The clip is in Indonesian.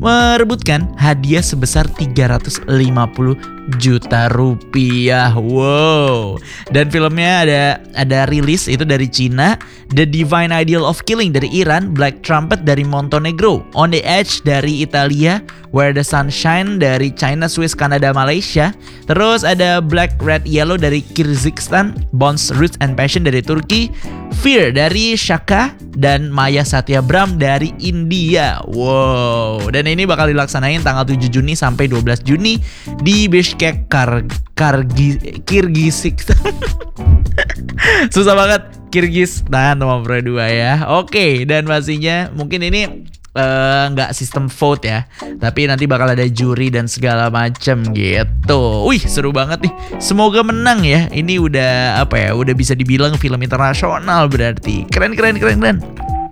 merebutkan hadiah sebesar 350 juta rupiah. Wow. Dan filmnya ada rilis itu dari Cina, The Divine Ideal of Killing dari Iran, Black Trumpet dari Montenegro, On the Edge dari Italia, Where the Sun Shine dari China, Swiss, Kanada, Malaysia. Terus ada Black, Red, Yellow dari Kyrgyzstan, Bones, Roots and Passion dari Turki, Fear dari Shaka, dan Maya Satya Bram dari India. Wow. Dan ini bakal dilaksanain tanggal 7 Juni sampai 12 Juni di Bishkek, Kyrgyzstan. Susah banget, Kyrgyzstan nomor 2 ya. Oke, dan pastinya mungkin ini nggak sistem vote ya, tapi nanti bakal ada juri dan segala macem gitu. Wih, seru banget nih. Semoga menang ya. Ini udah udah bisa dibilang film internasional berarti. Keren.